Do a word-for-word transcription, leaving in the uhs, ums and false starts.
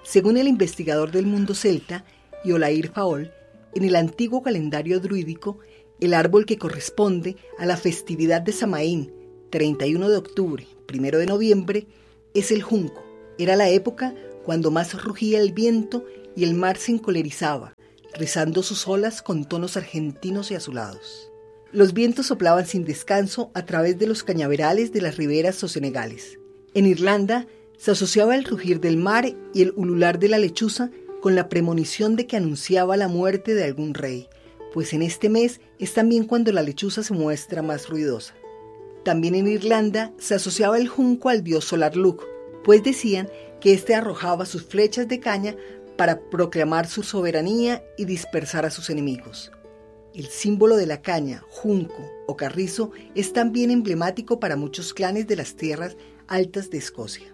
Según el investigador del mundo celta, Iolair Faol, en el antiguo calendario druídico, el árbol que corresponde a la festividad de Samaín, treinta y uno de octubre, primero de noviembre, es el junco. Era la época cuando más rugía el viento y el mar se encolerizaba, rizando sus olas con tonos argentinos y azulados. Los vientos soplaban sin descanso a través de los cañaverales de las riberas o senegales. En Irlanda se asociaba el rugir del mar y el ulular de la lechuza con la premonición de que anunciaba la muerte de algún rey, pues en este mes es también cuando la lechuza se muestra más ruidosa. También en Irlanda se asociaba el junco al dios solar Lugh, pues decían que éste arrojaba sus flechas de caña para proclamar su soberanía y dispersar a sus enemigos. El símbolo de la caña, junco o carrizo, es también emblemático para muchos clanes de las tierras altas de Escocia.